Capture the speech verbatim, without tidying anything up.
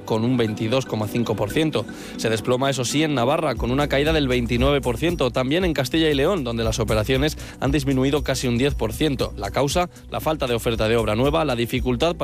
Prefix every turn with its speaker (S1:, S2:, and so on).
S1: con un veintidós coma cinco por ciento. Se desploma, eso sí, en Navarra, con una caída del veintinueve por ciento. También en Castilla y León, donde las operaciones han disminuido casi un diez por ciento. La causa, la falta de oferta de obra nueva, la dificultad para